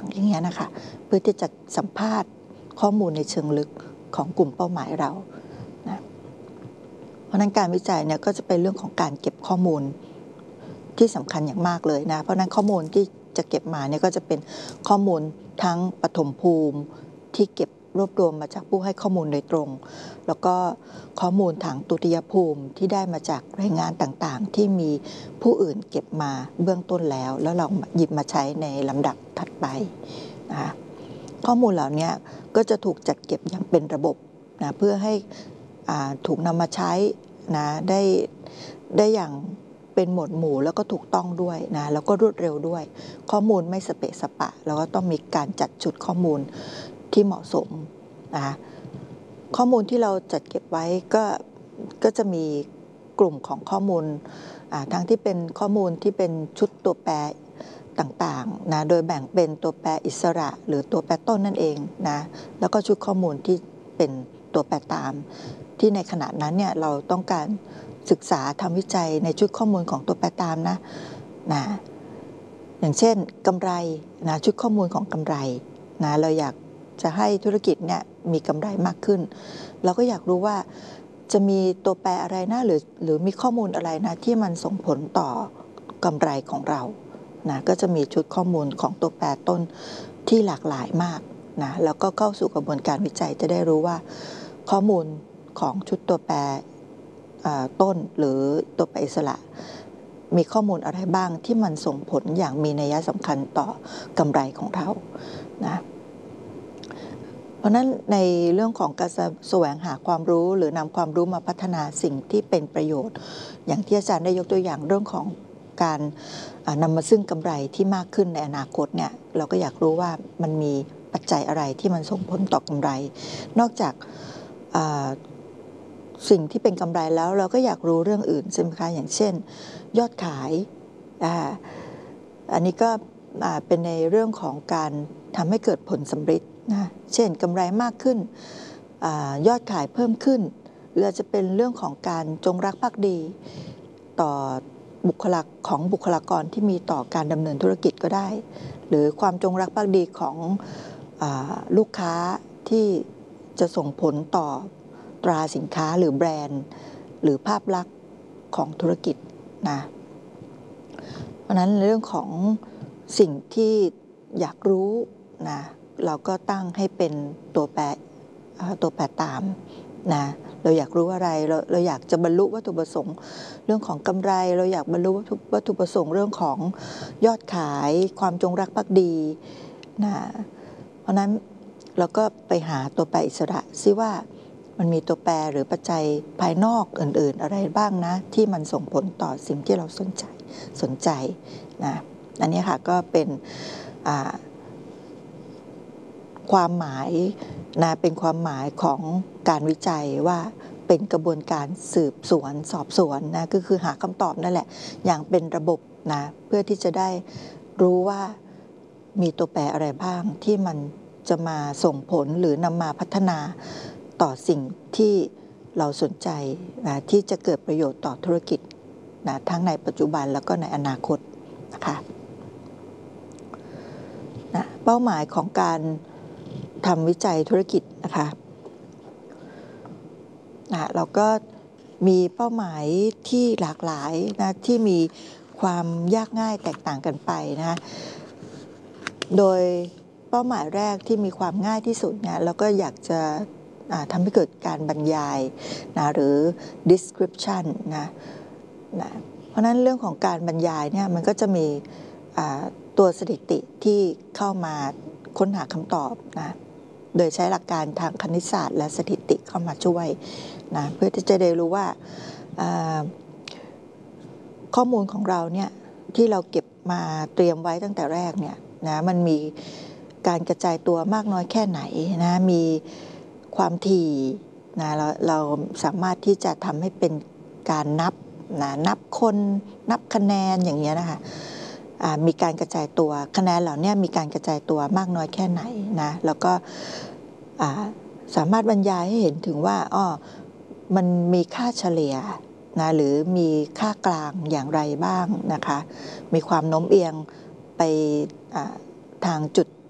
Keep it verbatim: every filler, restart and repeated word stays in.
างๆอย่างเงี้ยนะคะเพื่อที่จะสัมภาษณ์ข้อมูลในเชิงลึกของกลุ่มเป้าหมายเรานะเพราะนั้นการวิจัยเนี่ยก็จะเป็นเรื่องของการเก็บข้อมูลที่สำคัญอย่างมากเลยนะเพราะนั้นข้อมูลที่จะเก็บมาเนี่ยก็จะเป็นข้อมูลทั้งปฐมภูมิที่เก็บรวบรวมมาจากผู้ให้ข้อมูลโดยตรงแล้วก็ข้อมูลทางตุติยภูมิที่ได้มาจากรายงานต่างๆที่มีผู้อื่นเก็บมาเบื้องต้นแล้วแล้วเราหยิบมาใช้ในลำดับถัดไปนะคะข้อมูลเหล่านี้ก็จะถูกจัดเก็บอย่างเป็นระบบนะเพื่อให้ถูกนำมาใช้นะได้ได้อย่างเป็นหมวดหมู่แล้วก็ถูกต้องด้วยนะแล้วก็รวดเร็วด้วยข้อมูลไม่สเปะสปะแล้วก็ต้องมีการจัดชุดข้อมูลที่เหมาะสมนะข้อมูลที่เราจัดเก็บไว้ก็ก็จะมีกลุ่มของข้อมูลทั้งที่เป็นข้อมูลที่เป็นชุดตัวแปรต่างๆนะโดยแบ่งเป็นตัวแปรอิสระหรือตัวแปรต้นนั่นเองนะแล้วก็ชุดข้อมูลที่เป็นตัวแปรตามที่ในขณะนั้นเนี่ยเราต้องการศึกษาทำวิจัยในชุดข้อมูลของตัวแปรตามนะนะอย่างเช่นกำไรนะชุดข้อมูลของกำไรนะเราอยากจะให้ธุรกิจเนี่ยมีกำไรมากขึ้นเราก็อยากรู้ว่าจะมีตัวแปรอะไรนะหรือหรือมีข้อมูลอะไรนะที่มันส่งผลต่อกำไรของเรานะก็จะมีชุดข้อมูลของตัวแปรต้นที่หลากหลายมากนะแล้วก็เข้าสู่กระบวนการวิจัยจะได้รู้ว่าข้อมูลของชุดตัวแปรต้นหรือตัวแปรอิสระมีข้อมูลอะไรบ้างที่มันส่งผลอย่างมีนัยสำคัญต่อกำไรของเรานะเพราะนั้นในเรื่องของการแสวงหาความรู้หรือนำความรู้มาพัฒนาสิ่งที่เป็นประโยชน์อย่างที่อาจารย์ได้ยกตัวอย่างเรื่องของการนำมาซึ่งกำไรที่มากขึ้นในอนาคตเนี่ยเราก็อยากรู้ว่ามันมีปัจจัยอะไรที่มันส่งผลต่อกำไรนอกจากสิ่งที่เป็นกำไรแล้วเราก็อยากรู้เรื่องอื่นใช่ไหมคะอย่างเช่นยอดขายอ่าอันนี้ก็เป็นในเรื่องของการทำให้เกิดผลสำเร็จนะเช่นกำไรมากขึ้นอยอดขายเพิ่มขึ้นหรือจะเป็นเรื่องของการจงรักภักดีต่อบุคลากรของบุคลากรที่มีต่อการดำเนินธุรกิจก็ได้หรือความจงรักภักดีของลูกค้าที่จะส่งผลต่อตราสินค้าหรือแบรนด์หรือภาพลักษณ์ของธุรกิจนะเพราะนั้นเรื่องของสิ่งที่อยากรู้นะเราก็ตั้งให้เป็นตัวแปรตัวแปรตามนะเราอยากรู้อะไรเราเราอยากจะบรรลุวัตถุประสงค์เรื่องของกำไรเราอยากบรรลุวัตถุประสงค์เรื่องของยอดขายความจงรักภักดีนะเพราะนั้นเราก็ไปหาตัวแปรอิสระซิว่ามันมีตัวแปรหรือปัจจัยภายนอกอื่นๆอะไรบ้างนะที่มันส่งผลต่อสิ่งที่เราสนใจสนใจนะอันนี้ค่ะก็เป็นความหมายนะเป็นความหมายของการวิจัยว่าเป็นกระบวนการสืบสวนสอบสวนนะก็คือหาคำตอบนั่นแหละอย่างเป็นระบบนะเพื่อที่จะได้รู้ว่ามีตัวแปรอะไรบ้างที่มันจะมาส่งผลหรือนำมาพัฒนาต่อสิ่งที่เราสนใจนะที่จะเกิดประโยชน์ต่อธุรกิจนะทั้งในปัจจุบันแล้วก็ในอนาคตนะคะนะเป้าหมายของการทำวิจัยธุรกิจนะคะนะเราก็มีเป้าหมายที่หลากหลายนะที่มีความยากง่ายแตกต่างกันไปนะโดยเป้าหมายแรกที่มีความง่ายที่สุดเนี่ยเราก็อยากจะทำให้เกิดการบรรยายนะหรือ description นะนะเพราะนั้นเรื่องของการบรรยายเนี่ยมันก็จะมีตัวสถิติที่เข้ามาค้นหาคำตอบนะโดยใช้หลักการทางคณิตศาสตร์และสถิติเข้ามาช่วยนะเพื่อที่จะได้รู้ว่าข้อมูลของเราเนี่ยที่เราเก็บมาเตรียมไว้ตั้งแต่แรกเนี่ยนะมันมีการกระจายตัวมากน้อยแค่ไหนนะมีความถี่นะเราเราสามารถที่จะทำให้เป็นการนับนะนับคนนับคะแนนอย่างเงี้ยนะคะมีการกระจายตัวคะแนนเหล่านี้มีการกระจายตัวมากน้อยแค่ไหนนะแล้วก็สามารถบรรยายให้เห็นถึงว่าอ้อมันมีค่าเฉลี่ยนะหรือมีค่ากลางอย่างไรบ้างนะคะมีความโน้มเอียงไปทางจุด